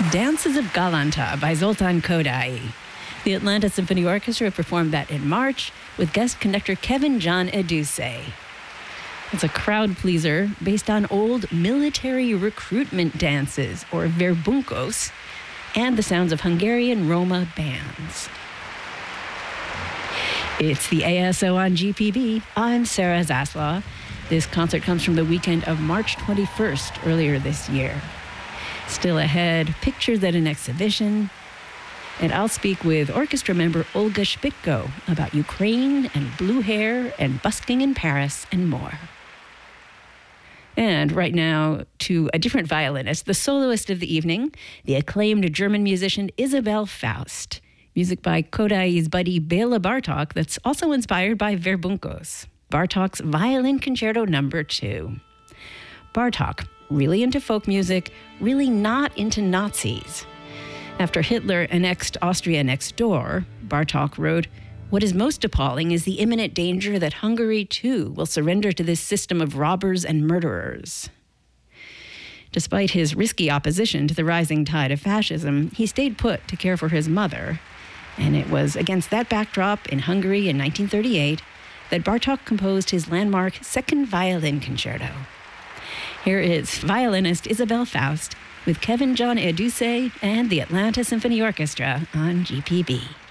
Dances of Galanta by Zoltan Kodály. The Atlanta Symphony Orchestra performed that in March with guest conductor Kevin John Eduse. It's a crowd pleaser based on old military recruitment dances, or verbunkos, and the sounds of Hungarian Roma bands. It's the ASO on GPB. I'm Sarah Zaslaw. This concert comes from the weekend of March 21st, earlier this year. Still ahead, pictures at an exhibition. And I'll speak with orchestra member Olga Shpitko about Ukraine and blue hair and busking in Paris and more. And right now, to a different violinist, the soloist of the evening, the acclaimed German musician Isabelle Faust. Music by Kodály's buddy Béla Bartók that's also inspired by verbunkos. Bartók's Violin Concerto No. 2. Bartók, really into folk music, really not into Nazis. After Hitler annexed Austria next door, Bartók wrote, "What is most appalling is the imminent danger that Hungary, too, will surrender to this system of robbers and murderers." Despite his risky opposition to the rising tide of fascism, he stayed put to care for his mother. And it was against that backdrop in Hungary in 1938 that Bartók composed his landmark Second Violin Concerto. Here is violinist Isabelle Faust with Kevin John Eduse and the Atlanta Symphony Orchestra on GPB.